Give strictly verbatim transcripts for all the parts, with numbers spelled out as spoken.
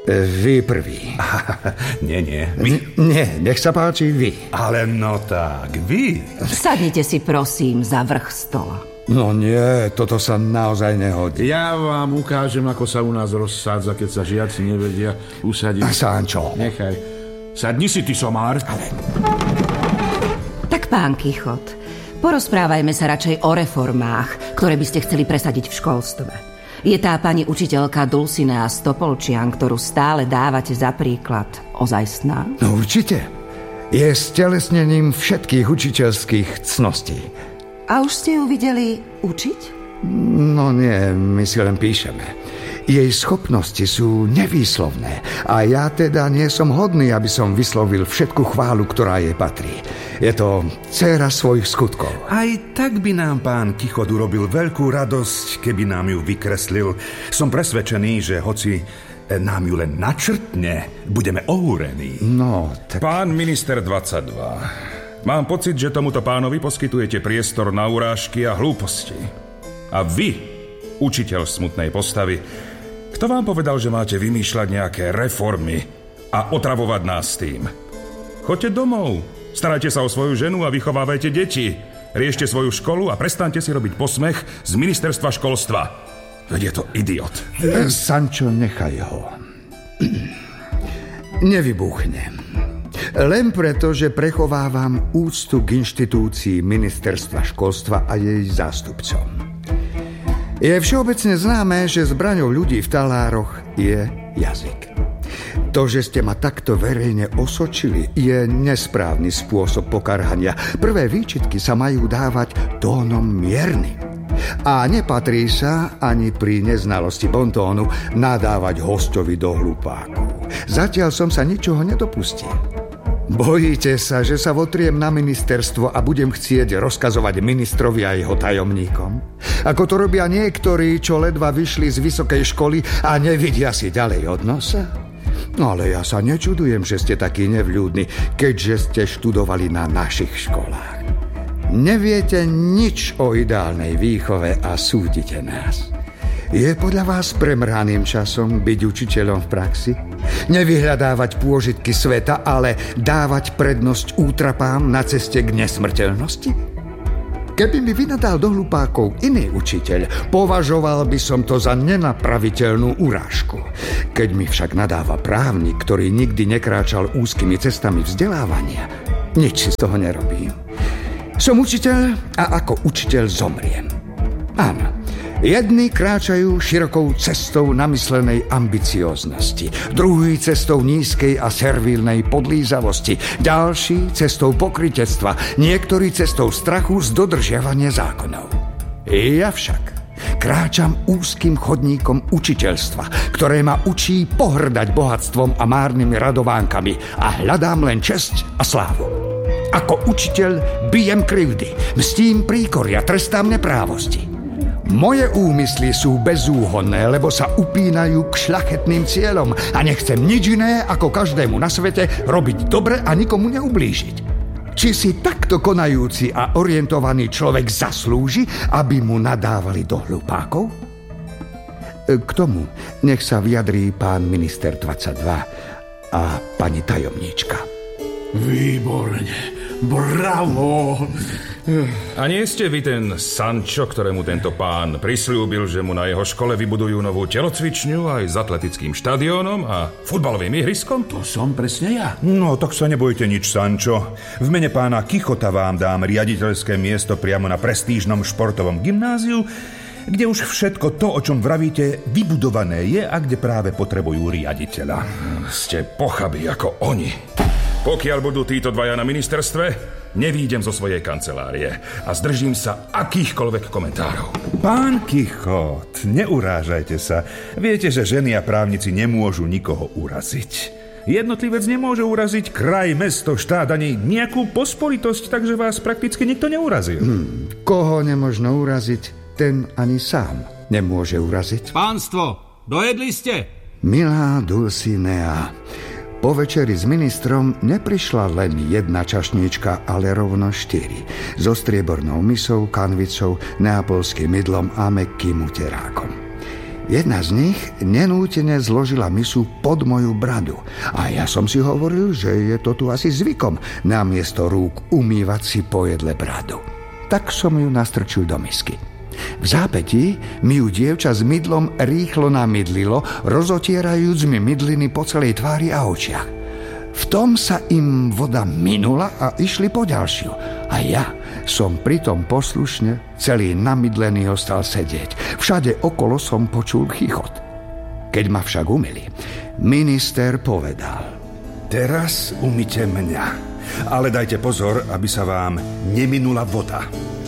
Vy prvý. Nie, nie. Vy. Nie, nech sa páči vy. Ale no tak, vy. Sadnite si prosím za vrch stola. No nie, toto sa naozaj nehodí. Ja vám ukážem, ako sa u nás rozsádza, keď sa žiaci nevedia usadiť. A Sančo. Nechaj. Sadni si, ty somár. Ale... Tak pán Kichot, porozprávajme sa radšej o reformách, ktoré by ste chceli presadiť v školstve. Je tá pani učiteľka Dulcinea Stopolčian, ktorú stále dávate za príklad, ozajstná? No určite. Je stelesnením všetkých učiteľských cností. A už ste ju videli učiť? No nie, my si len píšeme. Jej schopnosti sú nevýslovné a ja teda nie som hodný, aby som vyslovil všetku chválu, ktorá jej patrí. Je to dcéra svojich skutkov. Aj tak by nám pán Kichot urobil veľkú radosť, keby nám ju vykreslil. Som presvedčený, že hoci nám ju len načrtne, budeme ohúrení. No, tak... Pán minister dvadsaťdva, mám pocit, že tomuto pánovi poskytujete priestor na urážky a hlúposti. A vy, učiteľ smutnej postavy, kto vám povedal, že máte vymýšľať nejaké reformy a otravovať nás tým? Choďte domov, starajte sa o svoju ženu a vychovávajte deti. Riešte svoju školu a prestaňte si robiť posmech z ministerstva školstva. Veď je to idiot. Sančo, nechaj ho. Nevybuchnem. Len preto, že prechovávam úctu k inštitúcii ministerstva školstva a jej zástupcom. Je všeobecne známe, že zbraňou ľudí v talároch je jazyk. To, že ste ma takto verejne osočili, je nesprávny spôsob pokarhania. Prvé výčitky sa majú dávať tónom miernym. A nepatrí sa ani pri neznalosti bontónu nadávať hostovi do hlupáku. Zatiaľ som sa ničoho nedopustil. Bojíte sa, že sa votriem na ministerstvo a budem chcieť rozkazovať ministrovi a jeho tajomníkom? Ako to robia niektorí, čo ledva vyšli z vysokej školy a nevidia si ďalej od nosa? No ale ja sa nečudujem, že ste takí nevľúdni, keďže ste študovali na našich školách. Neviete nič o ideálnej výchove a súdite nás. Je podľa vás premrhaným časom byť učiteľom v praxi? Nevyhľadávať pôžitky sveta, ale dávať prednosť útrapám na ceste k nesmrteľnosti? Keby mi vynadal do hlupákov iný učiteľ, považoval by som to za nenapraviteľnú urážku. Keď mi však nadáva právnik, ktorý nikdy nekráčal úzkymi cestami vzdelávania, nič si z toho nerobím. Som učiteľ a ako učiteľ zomriem. Áno. Jedni kráčajú širokou cestou namyslenej ambicióznosti, druhý cestou nízkej a servílnej podlízavosti, ďalší cestou pokrytectva, niektorí cestou strachu z dodržiavania zákonov. Ja však kráčam úzkým chodníkom učiteľstva, ktoré ma učí pohrdať bohatstvom a márnymi radovánkami a hľadám len česť a slávu. Ako učiteľ bijem krivdy, mstím príkoria, trestám neprávosti. Moje úmysly sú bezúhonné, lebo sa upínajú k šľachetným cieľom a nechcem nič iné, ako každému na svete robiť dobre a nikomu neublížiť. Či si takto konajúci a orientovaný človek zaslúži, aby mu nadávali do hlupákov? K tomu nech sa vyjadrí pán minister dvadsaťdva a pani tajomníčka. Výborne, bravo! A nie ste vy ten Sančo, ktorému tento pán prisľúbil, že mu na jeho škole vybudujú novú telocvičňu aj s atletickým štadiónom a futbalovým ihriskom? To som presne ja. No, tak sa nebojte nič, Sančo. V mene pána Kichota vám dám riaditeľské miesto priamo na prestížnom športovom gymnáziu, kde už všetko to, o čom vravíte, vybudované je a kde práve potrebujú riaditeľa. Ste pochabí ako oni. Pokiaľ budú títo dvaja na ministerstve, nevídem zo svojej kancelárie a zdržím sa akýchkoľvek komentárov. Pán Kichot, neurážajte sa. Viete, že ženy a právnici nemôžu nikoho uraziť. Jednotlivec nemôže uraziť kraj, mesto, štát ani nejakú pospolitosť, takže vás prakticky nikto neurazil. Hmm, koho nemožno uraziť, ten ani sám nemôže uraziť. Pánstvo, dojedli ste? Milá Dulcinea, po večeri s ministrom neprišla len jedna čašníčka, ale rovno štyri. So striebornou misou, kanvicou, neapolským mydlom a mäkkým uterákom. Jedna z nich nenútene zložila misu pod moju bradu. A ja som si hovoril, že je to tu asi zvykom namiesto rúk umývať si po jedle bradu. Tak som ju nastrčil do misky. V zápätí mi ju dievča s mydlom rýchlo namydlilo, rozotierajúc mi mydliny po celej tvári a očiach. V tom sa im voda minula a išli po ďalšiu. A ja som pritom poslušne celý namydlený ostal sedieť. Všade okolo som počul chichot. Keď ma však umyli, minister povedal: Teraz umyte mňa, ale dajte pozor, aby sa vám neminula voda.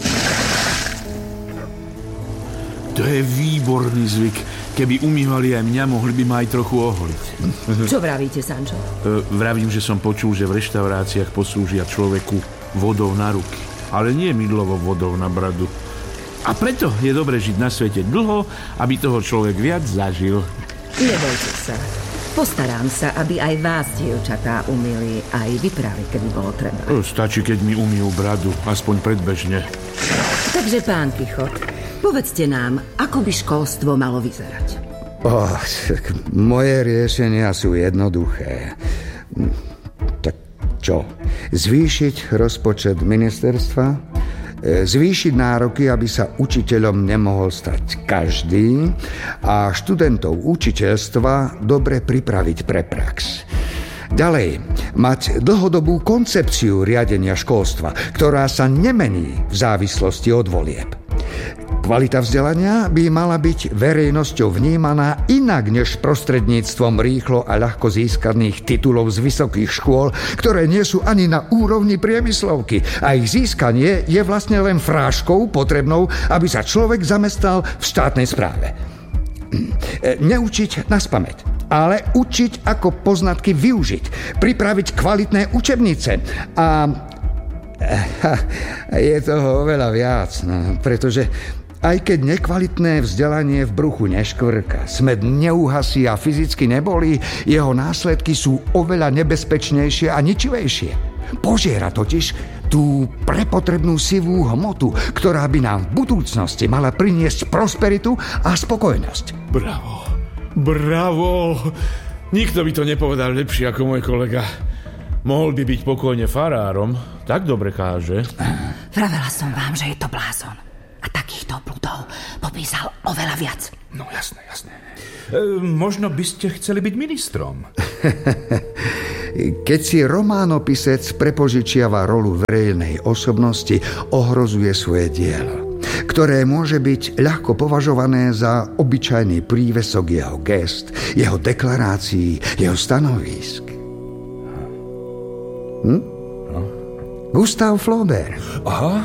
To je výborný zvyk. Keby umývali aj mňa, mohli by ma aj trochu oholiť. Čo vravíte, Sancho? E, vravím, že som počul, že v reštauráciách poslúžia človeku vodou na ruky, ale nie mydlovou vodou na bradu. A preto je dobre žiť na svete dlho, aby toho človek viac zažil. Nebojte sa. Postarám sa, aby aj vás, dievčatá, umýli aj vyprali, keby bolo treba. E, stačí, keď mi umýjú bradu, aspoň predbežne. Takže, pán Kichot, povedzte nám, ako by školstvo malo vyzerať. Oh, moje riešenia sú jednoduché. Tak čo? Zvýšiť rozpočet ministerstva? Zvýšiť nároky, aby sa učiteľom nemohol stať každý, a študentov učiteľstva dobre pripraviť pre prax. Ďalej, mať dlhodobú koncepciu riadenia školstva, ktorá sa nemení v závislosti od volieb. Kvalita vzdelania by mala byť verejnosťou vnímaná inak než prostredníctvom rýchlo a ľahko získaných titulov z vysokých škôl, ktoré nie sú ani na úrovni priemyslovky, a ich získanie je vlastne len fráškou potrebnou, aby sa človek zamestnal v štátnej správe. Neučiť naspamäť, ale učiť, ako poznatky využiť, pripraviť kvalitné učebnice a... je toho oveľa viac, no, pretože aj keď nekvalitné vzdelanie v bruchu neškvrka, smäd neuhasí a fyzicky nebolí, jeho následky sú oveľa nebezpečnejšie a ničivejšie. Požiera totiž tú prepotrebnú sivú hmotu, ktorá by nám v budúcnosti mala priniesť prosperitu a spokojnosť. Bravo, bravo. Nikto by to nepovedal lepšie ako môj kolega. Mohol by byť pokojne farárom, tak dobre káže. Vravela som vám, že je to blázon. A takýchto bludov popísal oveľa viac. No jasné, jasné. E, možno by ste chceli byť ministrom. Keď si románopisec prepožičiava rolu verejnej osobnosti, ohrozuje svoje dielo, ktoré môže byť ľahko považované za obyčajný prívesok jeho gest, jeho deklarácií, jeho stanovísk. Hm? No. Gustav Flaubert. Aha.